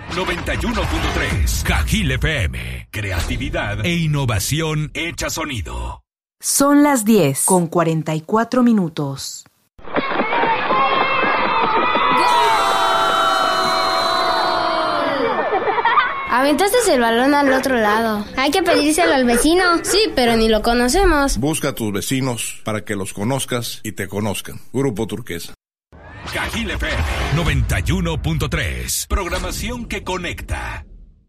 91.3. Cajil FM. Creatividad e innovación hecha sonido. Son las 10:44. Aventaste el balón al otro lado. Hay que pedírselo al vecino. Sí, pero ni lo conocemos. Busca a tus vecinos para que los conozcas y te conozcan. Grupo Turquesa. Cajil FM 91.3. Programación que conecta.